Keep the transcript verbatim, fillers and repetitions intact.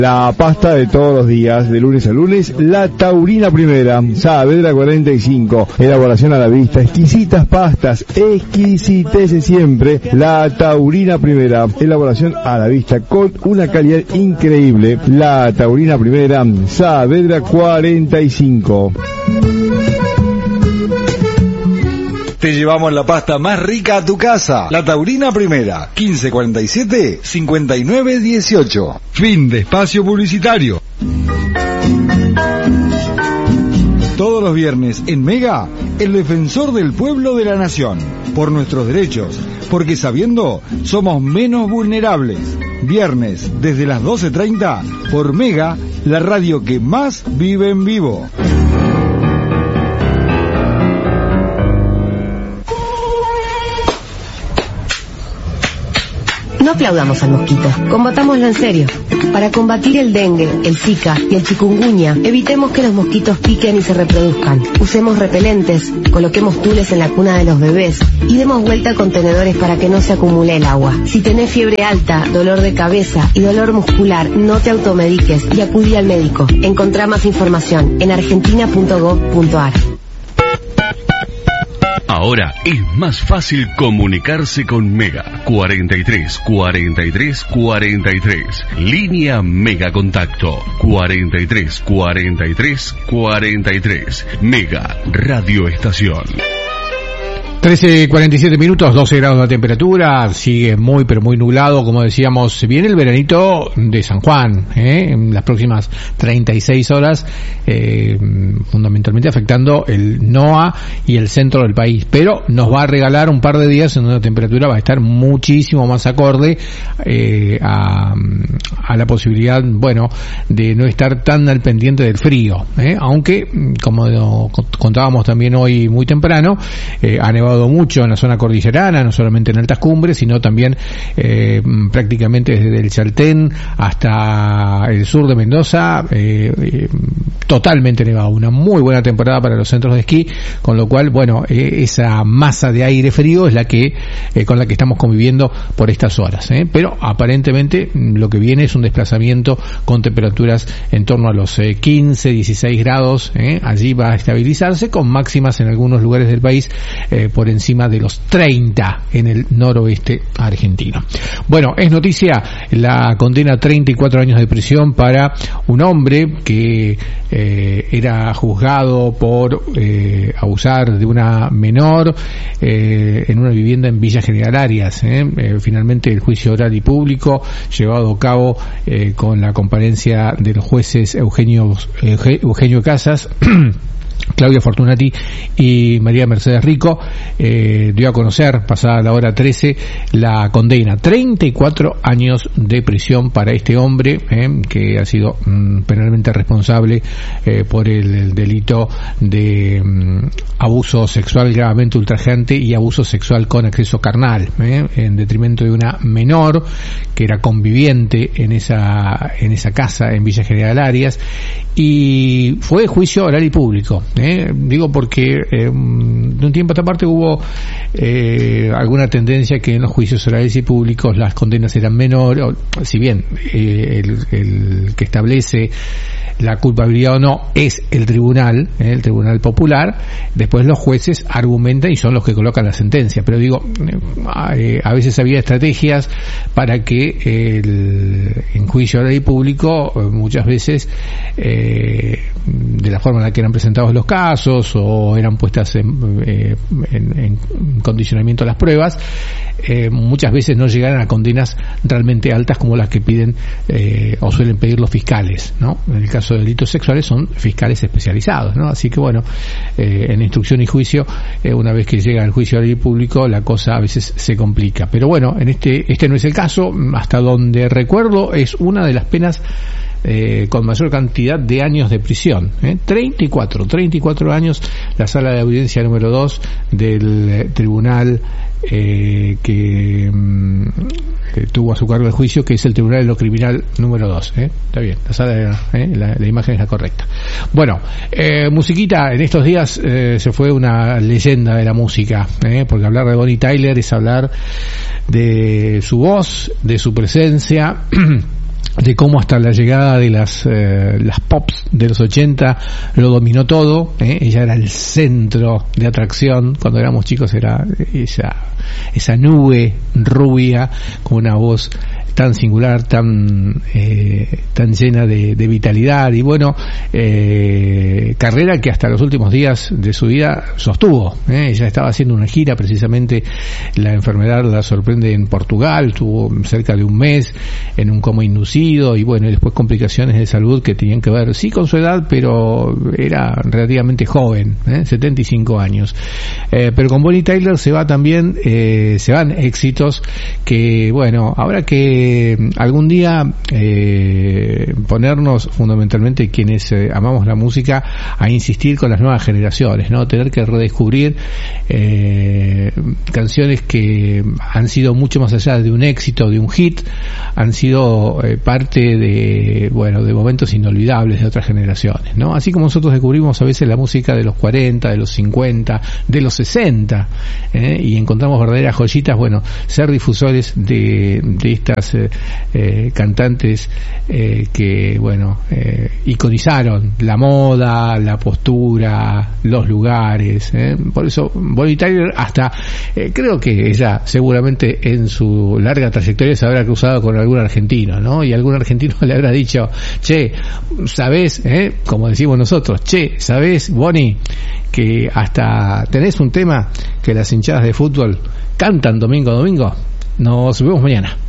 La pasta de todos los días, de lunes a lunes, la Taurina Primera, Saavedra cuarenta y cinco, elaboración a la vista, exquisitas pastas, exquisitez siempre, la Taurina Primera, elaboración a la vista con una calidad increíble, la Taurina Primera, Saavedra cuarenta y cinco. Te llevamos la pasta más rica a tu casa. La Taurina Primera, quince cuarenta y siete, cincuenta y nueve dieciocho. Fin de espacio publicitario. Todos los viernes en Mega, el defensor del pueblo de la nación. Por nuestros derechos, porque sabiendo, somos menos vulnerables. Viernes, desde las doce treinta, por Mega, la radio que más vive en vivo. No aplaudamos al mosquito, combatámoslo en serio. Para combatir el dengue, el zika y el chikungunya, evitemos que los mosquitos piquen y se reproduzcan. Usemos repelentes, coloquemos tules en la cuna de los bebés y demos vuelta a contenedores para que no se acumule el agua. Si tenés fiebre alta, dolor de cabeza y dolor muscular, no te automediques y acudí al médico. Encontrá más información en argentina punto gov punto ar. Ahora es más fácil comunicarse con Mega. cuarenta y tres, cuarenta y tres, cuarenta y tres. Línea Mega Contacto. cuarenta y tres, cuarenta y tres, cuarenta y tres. Mega Radio Estación. trece cuarenta y siete minutos, doce grados la temperatura, sigue muy pero muy nublado, como decíamos, viene el veranito de San Juan, ¿eh? En las próximas treinta y seis horas, eh, fundamentalmente afectando el NOA y el centro del país, pero nos va a regalar un par de días en donde la temperatura va a estar muchísimo más acorde eh, a, a la posibilidad, bueno, de no estar tan al pendiente del frío, ¿eh? Aunque, como contábamos también hoy muy temprano, eh, ha nevado mucho en la zona cordillerana, no solamente en altas cumbres, sino también eh, prácticamente desde el Chaltén hasta el sur de Mendoza, eh, eh, totalmente nevado, una muy buena temporada para los centros de esquí, con lo cual, bueno, eh, esa masa de aire frío es la que eh, con la que estamos conviviendo por estas horas, ¿eh? Pero aparentemente lo que viene es un desplazamiento con temperaturas en torno a los eh, quince, dieciséis grados, ¿eh? Allí va a estabilizarse con máximas en algunos lugares del país eh, por encima de los treinta en el noroeste argentino. Bueno, es noticia la condena a treinta y cuatro años de prisión para un hombre que eh, era juzgado por eh, abusar de una menor eh, en una vivienda en Villa General Arias. Eh. Eh, finalmente el juicio oral y público llevado a cabo eh, con la comparencia de los jueces Eugenio, Eugenio Casas, Claudia Fortunati y María Mercedes Rico, eh, dio a conocer, pasada la hora trece, la condena, treinta y cuatro años de prisión para este hombre, eh, que ha sido mm, penalmente responsable eh, por el, el delito de mm, abuso sexual gravemente ultrajante y abuso sexual con acceso carnal, eh, en detrimento de una menor que era conviviente en esa en esa casa en Villa General Arias, y fue juicio oral y público. Eh, digo porque eh, de un tiempo a esta parte hubo eh, alguna tendencia que en los juicios orales y públicos las condenas eran menores, o, si bien eh, el, el que establece la culpabilidad o no es el tribunal, eh, el tribunal popular, después los jueces argumentan y son los que colocan la sentencia, pero digo, eh, a veces había estrategias para que el, en juicio oral y público eh, muchas veces eh, de la forma en la que eran presentados los casos o eran puestas en, eh, en, en condicionamiento las pruebas, eh, muchas veces no llegaran a condenas realmente altas como las que piden eh, o suelen pedir los fiscales, ¿no? En el caso de delitos sexuales son fiscales especializados, ¿no? Así que bueno, eh, en instrucción y juicio, eh, una vez que llega al juicio oral y público, la cosa a veces se complica. Pero bueno, en este este no es el caso. Hasta donde recuerdo es una de las penas Eh, con mayor cantidad de años de prisión, ¿eh? treinta y cuatro, treinta y cuatro años, la sala de audiencia número dos del eh, tribunal eh, que, mm, que tuvo a su cargo el juicio, que es el tribunal de lo criminal número dos, ¿eh? Está bien, la sala de, ¿eh? la, la imagen es la correcta. Bueno, eh, musiquita, en estos días eh, se fue una leyenda de la música, ¿eh? Porque hablar de Bonnie Tyler es hablar de su voz, de su presencia de cómo hasta la llegada de las eh, las pops de los ochenta lo dominó todo, ¿eh? Ella era el centro de atracción cuando éramos chicos, era esa esa nube rubia con una voz tan singular, tan eh, tan llena de, de vitalidad, y bueno, eh, carrera que hasta los últimos días de su vida sostuvo, ¿eh? Ella estaba haciendo una gira, precisamente la enfermedad la sorprende en Portugal, estuvo cerca de un mes en un coma inducido, y bueno, y después complicaciones de salud que tenían que ver sí con su edad, pero era relativamente joven, ¿eh? setenta y cinco años, eh, pero con Bonnie Tyler se va también eh, se van éxitos que, bueno, habrá que algún día eh, ponernos, fundamentalmente quienes eh, amamos la música, a insistir con las nuevas generaciones, ¿no? Tener que redescubrir eh, canciones que han sido mucho más allá de un éxito, de un hit, han sido eh, parte de, bueno, de momentos inolvidables de otras generaciones, ¿no? Así como nosotros descubrimos a veces la música de los cuarenta, de los cincuenta, de los sesenta, ¿eh? Y encontramos verdaderas joyitas, bueno, ser difusores de, de estas eh, eh, cantantes eh, que, bueno, eh, iconizaron la moda, la postura, los lugares, ¿eh? Por eso Bonnie Tyler, hasta eh, creo que ella seguramente en su larga trayectoria se habrá cruzado con algún argentino, ¿no? Y algún argentino le habrá dicho, che, ¿sabés? ¿Eh? Como decimos nosotros, che, ¿sabés, Bonnie, que hasta tenés un tema que las hinchadas de fútbol cantan domingo a domingo? Nos vemos mañana.